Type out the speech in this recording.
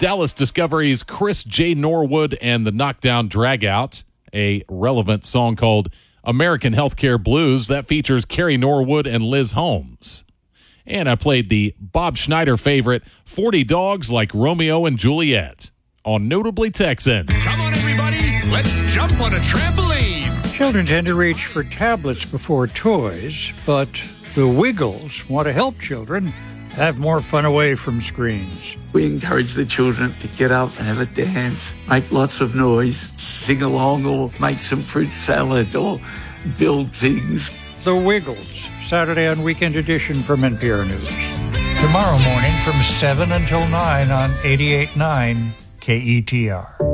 Dallas Discovery's Chris J. Norwood and the Knockdown Dragout, a relevant song called American Healthcare Blues that features Carrie Norwood and Liz Holmes. And I played the Bob Schneider favorite, 40 Dogs Like Romeo and Juliet, on Notably Texan. Come on, everybody, let's jump on a trampoline. Children tend to reach for tablets before toys, but the Wiggles want to help children have more fun away from screens. We encourage the children to get up and have a dance, make lots of noise, sing along, or make some fruit salad, or build things. The Wiggles, Saturday on Weekend Edition from NPR News. Tomorrow morning from 7 until 9 on 88.9 KETR.